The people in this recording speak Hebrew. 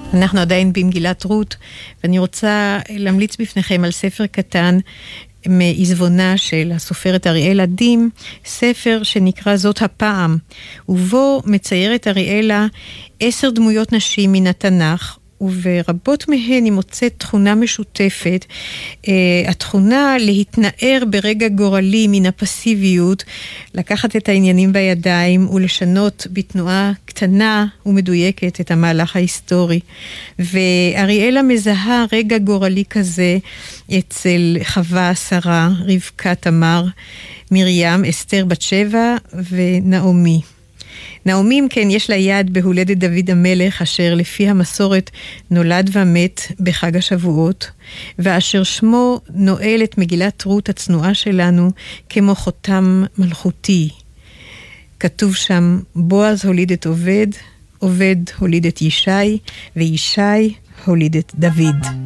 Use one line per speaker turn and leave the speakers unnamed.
אנחנו עדיין במגילת רות, ואני רוצה להמליץ בפניכם על ספר קטן מעזבונה של הסופרת אריאלה דים, ספר שנקרא זאת הפעם, ובו מציירת אריאלה 10 דמויות נשים מן התנ"ך, וברבות מהן היא מוצאת תכונה משותפת, התכונה להתנער ברגע גורלי מן הפסיביות, לקחת את העניינים בידיים ולשנות בתנועה קטנה ומדויקת את המהלך ההיסטורי. ואריאלה מזהה רגע גורלי כזה אצל חווה, שרה, רבקה, תמר, מרים, אסתר בת שבע ונעמי. נעמי, כן, יש לה יד בהולדת דוד המלך, אשר לפי המסורת נולד ומת בחג השבועות, ואשר שמו נועל את מגילת רות הצנועה שלנו כמו חותם מלכותי. כתוב שם, בועז הוליד את עובד, עובד הוליד את ישי, וישי הוליד את דוד.